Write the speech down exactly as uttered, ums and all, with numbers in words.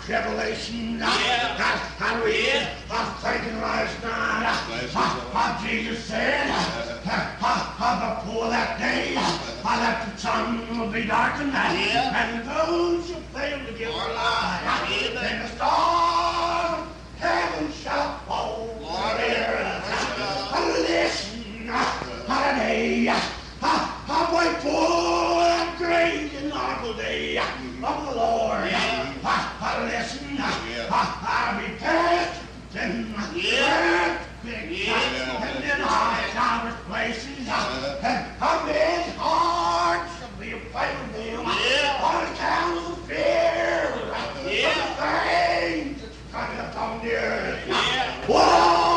tribulation. Yeah. How do we Yeah. I'm thinking last night. How, how Jesus said, how, how before that day, how that the sun will be darkened, Yeah. and those who fail to give their life, Amen. and the stars